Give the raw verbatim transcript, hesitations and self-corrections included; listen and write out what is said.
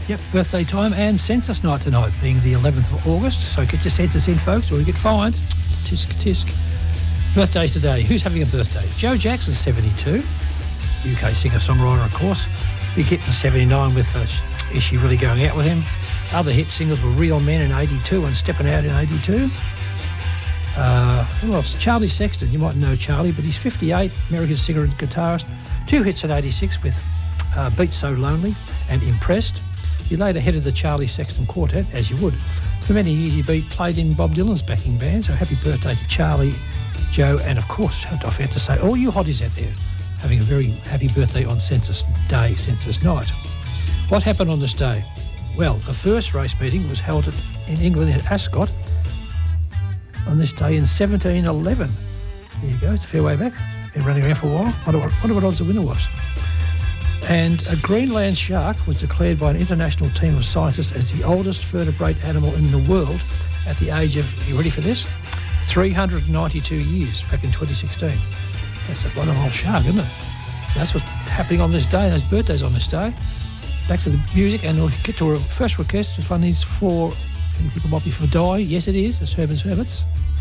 Yep, birthday time and census night tonight, being the eleventh of August. So get your census in, folks, or you get fined. Tisk, tisk. Birthdays today. Who's having a birthday? Joe Jackson's seventy-two. U K singer-songwriter, of course. Big hit in seventy-nine with uh, Is She Really Going Out With Him? Other hit singles were Real Men in eighty-two and Stepping Out in eighty-two. Uh, who else? Charlie Sexton. You might know Charlie, but he's fifty-eight, American singer and guitarist. Two hits in eighty-six with uh, Beat So Lonely and Impressed. He later headed the Charlie Sexton Quartet, as you would. For many years, he beat, played in Bob Dylan's backing band, so happy birthday to Charlie, Joe, and of course, I forgot to say, all you hotties out there having a very happy birthday on Census Day, Census Night. What happened on this day? Well, the first race meeting was held at, in England at Ascot on this day in seventeen eleven. There you go, it's a fair way back. Been running around for a while. I wonder what, wonder what odds the winner was. And a Greenland shark was declared by an international team of scientists as the oldest vertebrate animal in the world at the age of, are you ready for this? three hundred ninety-two years, back in twenty sixteen. That's a one old shark, isn't it? So that's what's happening on this day. Those birthdays on this day. Back to the music, and we'll get to our first request. This one is for, you think it might be for Di? Yes, it is. It's Herman's Hermits.